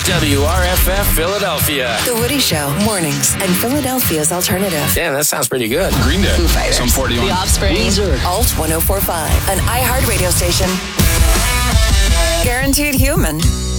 WRFF Philadelphia. The Woody Show, mornings, and Philadelphia's alternative. Damn, that sounds pretty good. Green Day. Foo Fighters. Some 41. The Offspring. Weezer. Alt 1045. An iHeart radio station. Guaranteed human.